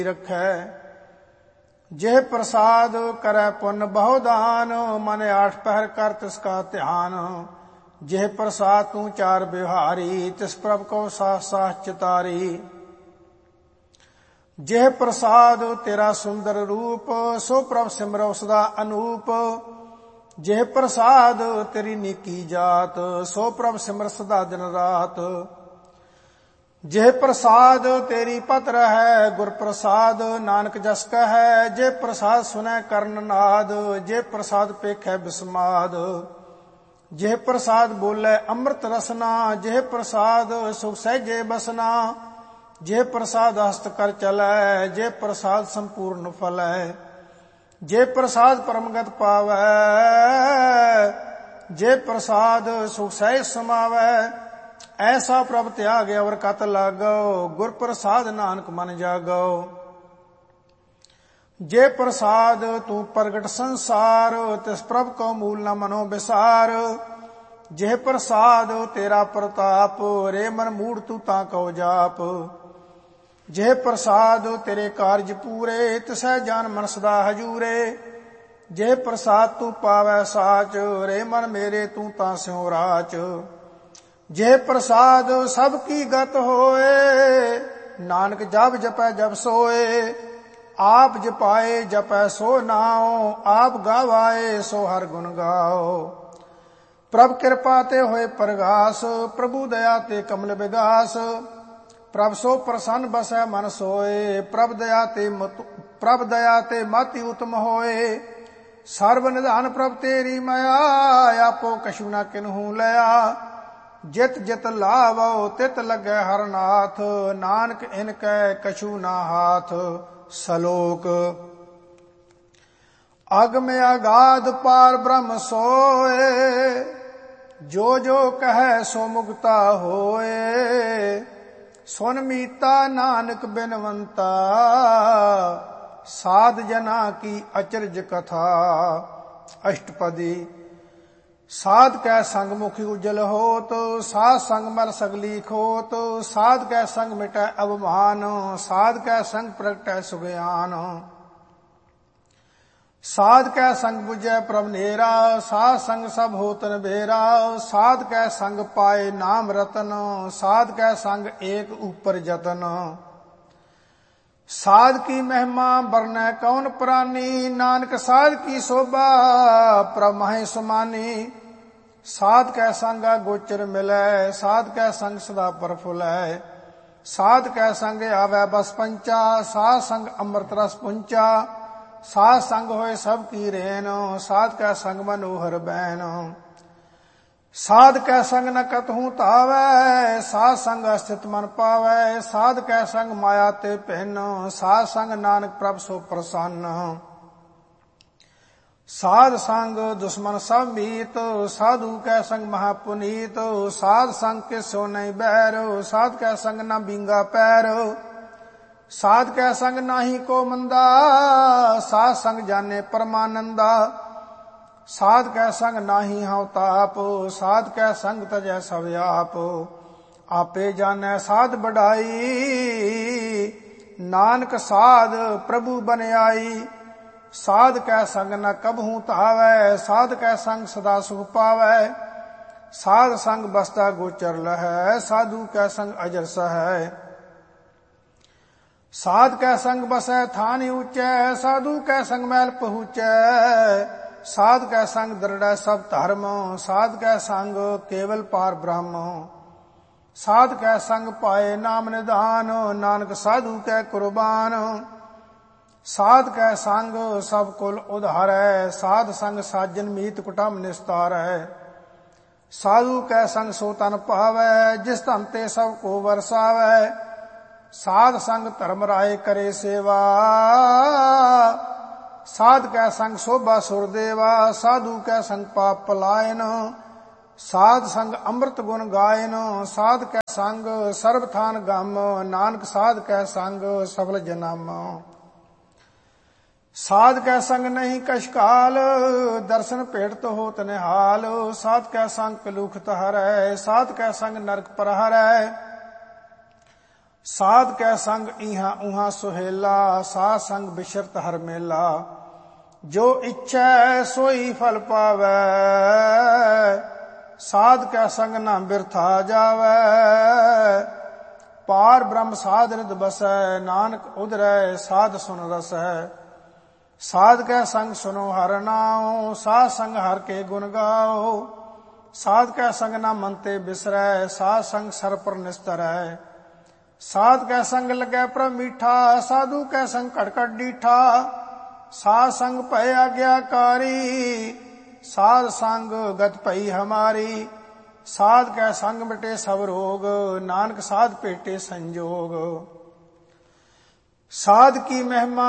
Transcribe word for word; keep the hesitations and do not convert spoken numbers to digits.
रखै। जेह प्रसाद करे पुन बहु दान, मन आठ पहर कर तिसका ध्यान। जेह प्रसाद तू चार बिहारी, तिस प्रभ को साथ साथ चितारी। जेह प्रसाद तेरा सुंदर रूप, सो प्रभ सिमरो सदा अनूप। जेह प्रसाद तेरी नीकी जात, सो प्रभ सिमर सदा दिन रात। जेह प्रसाद तेरी पत्र है गुर प्रसाद, नानक जस कह जे प्रसाद सुनै कर्ण नाद। जे प्रसाद पेखै बिस्माद, जेह प्रसाद बोले अमृत रसना। जेह प्रसाद सुख सहजे बसना, जेह प्रसाद हस्त कर चलै। जे प्रसाद संपूर्ण फलै, जे प्रसाद परमगत पावै। जे प्रसाद सुख सहज समावै, ऐसा प्रभ त्याग अवर कत लागो। गुर प्रसाद नानक मन जागो। जे प्रसाद तू प्रगट संसार, तिस प्रभ को मूल न मनो विसार। जेह प्रसाद तेरा प्रताप, रे मन मूढ़ तू ताको जाप। जेह प्रसाद तेरे कारज पूरे, तिसै जान मन सदा हजूरे। जेह प्रसाद तू पावै साच, रे मन मेरे तू तां स्यों राच। जेह प्रसाद सब की गत होए, नानक जप जपै जप सोए। आप जपाए जपै सो नाओ, आप गावाए सो हर गुण गाओ। प्रभ कृपा ते होए प्रगास, प्रभु दया ते कमल विगास। प्रभ सो प्रसन्न बसै मन सोए, प्रभ दया ते मत प्रभ दया ते मति उत्तम होए। सर्व निधान प्रभ तेरी माया, आपो कछु न किन्हू लया। जित जित लावो तित लगे हरनाथ, नानक इनकै कछु ना हाथ। सलोक अगम अगाध पार ब्रह्म सोए, जो जो कहे सो मुक्ता होए। सुन मीता नानक बिनवंता, साध जना की अचरज कथा। अष्टपदी साध कै संग मुखी उज्जल होत, साध संग मल सगली खोत। साध कै संग मिटै अवमान, साध कै संग प्रगटै सुज्ञान। साध कै संग बुझै प्रभ नेरा, साध संग सब होत नबेरा। साध कै संग पाए नाम रतन, साध कै संग एक ऊपर जतन। साध की महिमा बरनै कौन प्राणी, नानक साध की शोभा प्रभ महि समानी। साध कै संग गोचर मिलै, साध कै संग सदा प्रफुल्लै। साध कै संग आवै बस पंचा, साध संग अमृत रस पुंचा। साध संग होए सब की रेन, साध कै संग मनोहर बैन। साध कै संग न कतहूँ तावै, साध संग स्थित मन पावै। साध कै संग माया ते भिन्न, साध संग नानक प्रभ सो प्रसन्न। साध संग दुश्मन सब मीत, साधु कै संग महापुनीत। साध संग के सो नहीं बैर, साध कै संग न बिंगा पैर। साध कै संग नाही को मंदा, साध संग जाने परमानंदा। साध कै संग नाही हव ताप, साध कै संग तजै सब आप। आपे जानै साध बढ़ाई, नानक साध प्रभु बन आई। साध कै संग न कबहू तावै, साध कै संग सदा सुख पावै। साध संग बसता गोचर लहै, साधु कै संग अजर सहै। साध कै संग बसै थान ऊंचै, साधु कै संग मैल पहुँचै। साध कै संग दृढ़ै सब धर्म, साध कै संग केवल पार ब्रह्म। साध कै संग पाए नाम निधान, नानक साधु कै कुर्बान। साध कै संग सब कुल उधारै, साध संग साजन मीत कुटुंब निस्तारै। साधु कै संग सो तन पावै, जिस धन ते सब को वरसावै। साध संग धर्म राय करे सेवा, साध कै संग शोभा सुरदेवा। साधु कै संग पाप पलायन, साध संग अमृत गुण गायन। साध कै संग सर्वथान गम, नानक साध कै संग सफल जन्म। साध कै संग नहीं कशकाल, दर्शन भेट होत निहाल। साध कै संग कलूख हरै, साध कै संग नरक पर हरै। ਸਾਧ ਕੈ ਸੰਗ ਇਹਾਂ ਉਹਾਂ ਸੁਹੇਲਾ, ਸਾਧ ਸੰਗ ਬਿਸ਼ਰਤ ਹਰ ਮੇਲਾ। ਜੋ ਇੱਛੈ ਸੋਈ ਫਲ ਪਾਵੈ, ਸਾਧ ਕੈ ਸੰਗ ਨਾ ਬਿਰਥਾ ਜਾਵੈ। ਪਾਰ ਬ੍ਰਹਮ ਸਾਧ ਰਿਦ ਬਸੈ, ਨਾਨਕ ਉਧਰੈ ਸਾਧ ਸੁਨ ਰਸੈ। ਸਾਧ ਕੈ ਸੰਗ ਸੁਨੋ ਹਰਿ ਨਾਉ, ਸਾਧ ਸੰਗ ਹਰਿ ਕੇ ਗੁਣ ਗਾਓ। ਸਾਧ ਕੈ ਸੰਗ ਨਾ ਮਨ ਤੇ ਬਿਸਰੈ, ਸਾਧ ਸੰਗ ਸਰ ਪਰ ਨਿਸਤਰੈ। ਸਾਧ ਕੈ ਸੰਗ ਲੱਗੈ ਪ੍ਰਭ ਮੀਠਾ, ਸਾਧੂ ਕੈ ਸੰਗ ਘਟ ਘਟ ਡੀਠਾ। ਸਾਧ ਸੰਗ ਭੈ ਆਗਿਆਕਾਰੀ, ਸਾਧ ਸੰਗ ਗਤ ਭਈ ਹਮਾਰੀ। ਸਾਧ ਕੈ ਸੰਗ ਮਿਟੇ ਸਭ ਰੋਗ, ਨਾਨਕ ਸਾਧ ਭੇਟੇ ਸੰਜੋਗ। ਸਾਧ ਕੀ ਮਹਿਮਾ